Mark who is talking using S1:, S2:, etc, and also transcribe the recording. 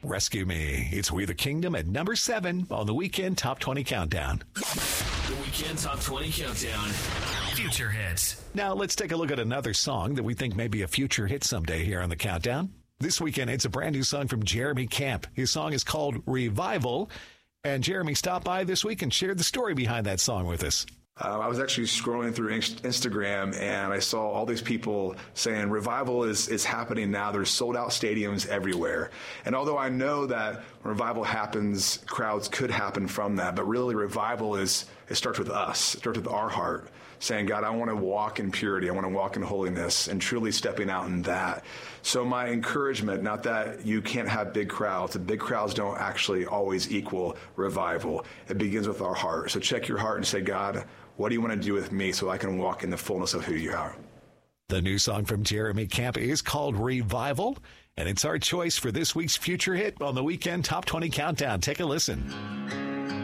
S1: Rescue Me. It's We the Kingdom at number 7 on the Weekend Top 20 Countdown.
S2: The Weekend Top 20 Countdown. Future hits.
S1: Now, let's take a look at another song that we think may be a future hit someday here on the Countdown. This weekend, it's a brand new song from Jeremy Camp. His song is called Revival. And Jeremy stopped by this week and shared the story behind that song with us.
S3: I was actually scrolling through Instagram, and I saw all these people saying revival is happening now. There's sold-out stadiums everywhere. And although I know that when revival happens, crowds could happen from that, but really revival it starts with us. It starts with our heart, saying, God, I want to walk in purity. I want to walk in holiness, and truly stepping out in that. So my encouragement, not that you can't have big crowds. The big crowds don't actually always equal revival. It begins with our heart. So check your heart and say, God, what do you want to do with me so I can walk in the fullness of who you are?
S1: The new song from Jeremy Camp is called Revival, and it's our choice for this week's future hit on the Weekend Top 20 Countdown. Take a listen.